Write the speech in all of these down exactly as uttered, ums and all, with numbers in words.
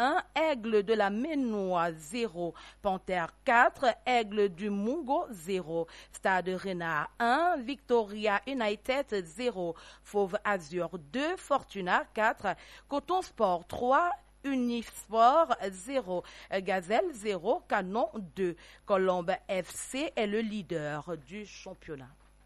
un, Aigle de la Ménois zéro, Panthère quatre, Aigle du Mungo zéro, Stade Rennais un, Victoria United zéro, Fauve Azur deux, Fortuna quatre, Coton Sport trois, Unisport zéro, Gazelle zéro, Canon deux. Colombe F C est le leader du championnat.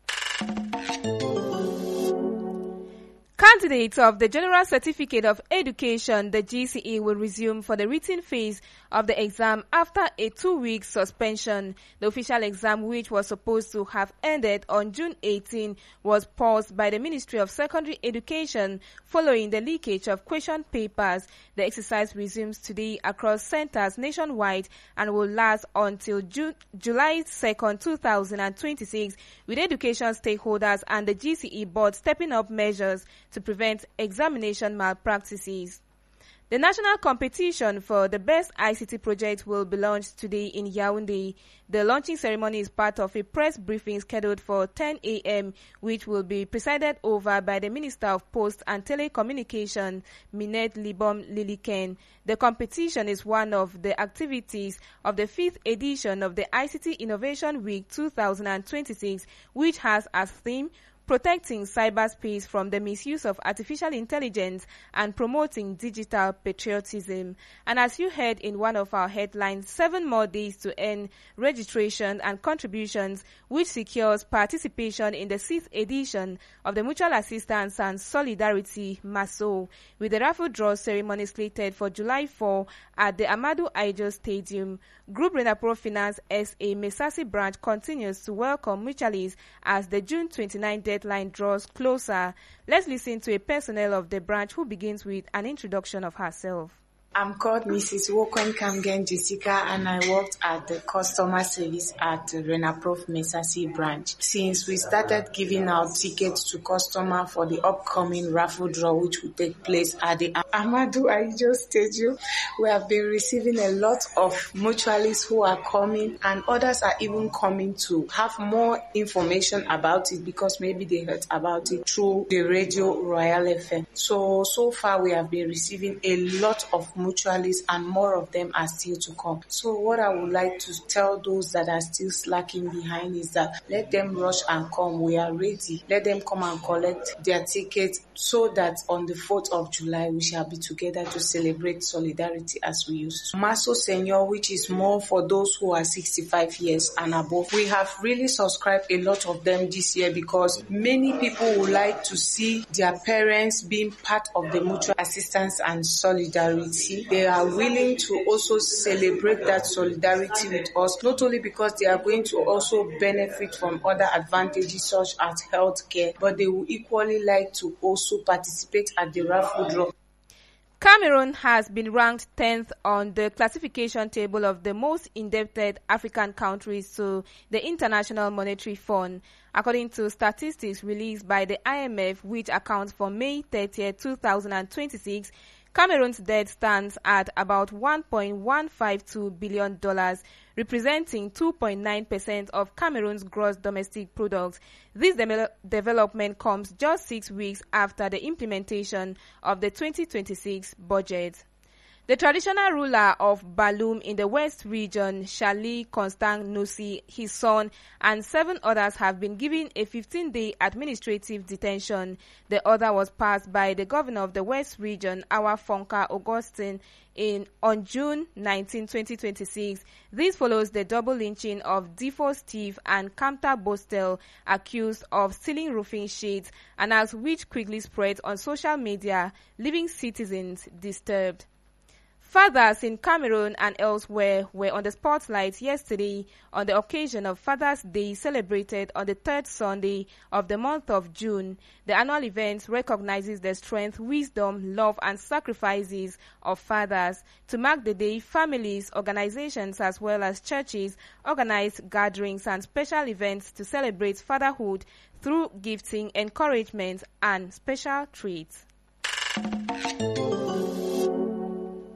Candidates of the General Certificate of Education, the G C E, will resume for the written phase of the exam after a two-week suspension. The official exam, which was supposed to have ended on June eighteenth, was paused by the Ministry of Secondary Education following the leakage of question papers. The exercise resumes today across centers nationwide and will last until June, July second, two thousand twenty-six, with education stakeholders and the G C E board stepping up measures to prevent examination malpractices. The national competition for the best I C T project will be launched today in Yaoundé. The launching ceremony is part of a press briefing scheduled for ten a.m., which will be presided over by the Minister of Posts and Telecommunication, Minette Libom Liliken. The competition is one of the activities of the fifth edition of the I C T Innovation Week two thousand twenty-six, which has as theme protecting cyberspace from the misuse of artificial intelligence and promoting digital patriotism. And as you heard in one of our headlines, seven more days to end registration and contributions, which secures participation in the sixth edition of the Mutual Assistance and Solidarity MASO, with the raffle draw ceremony slated for July fourth at the Amadou Aijo Stadium. Group Renapro Finance S A Mesasi branch continues to welcome mutualists as the June twenty-ninth deadline draws closer. Let's listen to a personnel of the branch who begins with an introduction of herself. I'm called Missus Wokwen Kamgen Jessica, and I worked at the customer service at the Renaprof Mesasi branch. Since we started giving out tickets to customers for the upcoming raffle draw, which will take place at the Amadou Aijo Stadium, we have been receiving a lot of mutualists who are coming, and others are even coming to have more information about it because maybe they heard about it through the radio Royal F M. So, so far we have been receiving a lot of mutualists, and more of them are still to come. So what I would like to tell those that are still slacking behind is that let them rush and come. We are ready. Let them come and collect their tickets so that on the fourth of July we shall be together to celebrate solidarity as we used to. Maso Senior, which is more for those who are sixty-five years and above. We have really subscribed a lot of them this year because many people would like to see their parents being part of the mutual assistance and solidarity. They are willing to also celebrate that solidarity with us, not only because they are going to also benefit from other advantages such as healthcare, but they would equally like to also participate at the raffle draw. Cameroon has been ranked tenth on the classification table of the most indebted African countries to the International Monetary Fund, according to statistics released by the I M F, which accounts for May thirtieth, two thousand twenty-six. Cameroon's debt stands at about one point one five two billion dollars, representing two point nine percent of Cameroon's gross domestic product. This de- development comes just six weeks after the implementation of the twenty twenty-six budget. The traditional ruler of Balum in the West region, Charlie Constant Nussi, his son, and seven others have been given a fifteen-day administrative detention. The order was passed by the governor of the West region, Awa Fonka Augustine, in on June nineteenth, twenty twenty-six. This follows the double lynching of Defo Steve and Kamta Bostel, accused of stealing roofing sheets, and as which quickly spread on social media, leaving citizens disturbed. Fathers in Cameroon and elsewhere were on the spotlight yesterday on the occasion of Father's Day, celebrated on the third Sunday of the month of June. The annual event recognizes the strength, wisdom, love, and sacrifices of fathers. To mark the day, families, organizations, as well as churches organized gatherings and special events to celebrate fatherhood through gifting, encouragement, and special treats.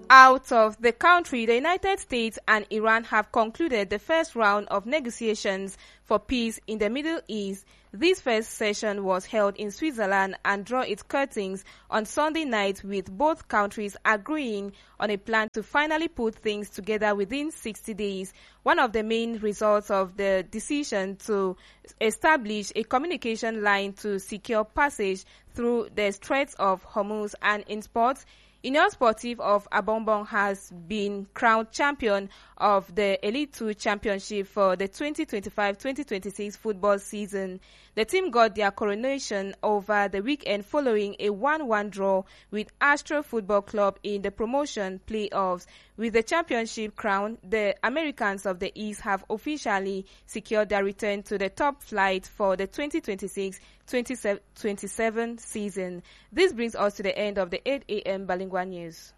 out of the country, the United States and Iran have concluded the first round of negotiations for peace in the Middle East. This first session was held in Switzerland and drew its curtains on Sunday night, with both countries agreeing on a plan to finally put things together within sixty days. One of the main results of the decision to establish a communication line to secure passage through the Straits of Hormuz. And in sports, Union Sportive of Abombong has been crowned champion of the Elite two Championship for the twenty twenty-five twenty twenty-six football season. The team got their coronation over the weekend following a one one draw with Astro Football Club in the promotion playoffs. With the championship crown, the Americans of the East have officially secured their return to the top flight for the twenty twenty-six twenty twenty-seven season. This brings us to the end of the eight a.m. Balingua News.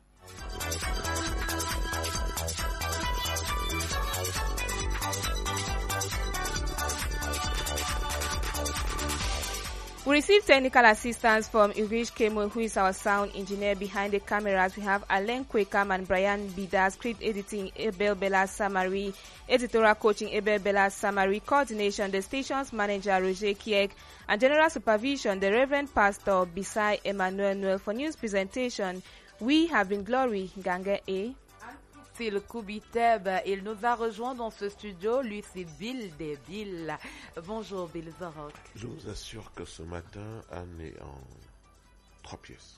We received technical assistance from Irish Kemo, who is our sound engineer. Behind the cameras, we have Alain Kwekam and Brian Bida, script editing Abel Bella Samari, editorial coaching Abel Bella Samari, coordination the station's manager Roger Kiek, and general supervision the Reverend Pastor Bisai Emmanuel Noel. For news presentation, we have been Glory Gange A. C'est le Koubiteb. Il nous a rejoint dans ce studio. Lui, c'est Bill des Bill. Bonjour, Bill Zorok. Je vous assure que ce matin, Anne est en trois pièces.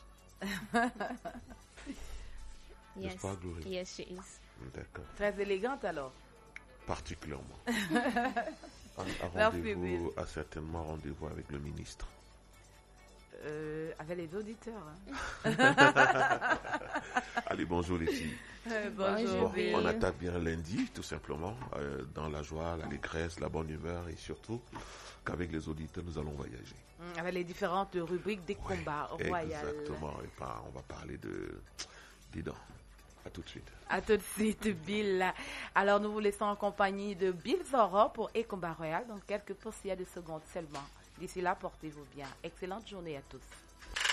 Yes. Pas, Glory? Yes, she is. D'accord. Très élégante alors. Particulièrement. Anne a rendez-vous, a certainement rendez-vous avec le ministre. Euh, avec les auditeurs. Hein. Allez, bonjour les filles. Euh, bonjour. Bon, on attaque bien lundi, tout simplement, euh, dans la joie, l'allégresse, la bonne humeur et surtout qu'avec les auditeurs, nous allons voyager. Avec les différentes rubriques des ouais, combats royaux. Exactement, et pas, on va parler de, des dents. À tout de suite. À tout de suite, Bill. Alors, nous vous laissons en compagnie de Bill Zoro pour E Combat Royal dans quelques pourcents de secondes seulement. D'ici là, portez-vous bien. Excellente journée à tous.